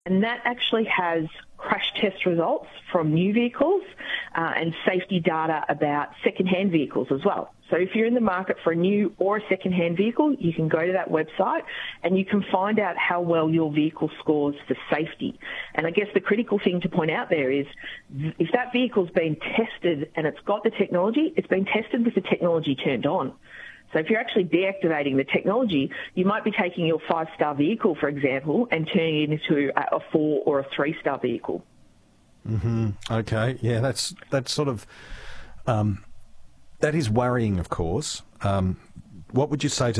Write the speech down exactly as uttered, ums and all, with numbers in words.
And that actually has crash test results from new vehicles uh, and safety data about second-hand vehicles as well. So if you're in the market for a new or a second-hand vehicle, you can go to that website and you can find out how well your vehicle scores for safety. And I guess the critical thing to point out there is if that vehicle's been tested and it's got the technology, it's been tested with the technology turned on. So if you're actually deactivating the technology, you might be taking your five-star vehicle, for example, and turning it into a four or a three-star vehicle. Mm-hmm. Okay, yeah, that's that's sort of um, that is worrying, of course. Um, what would you say to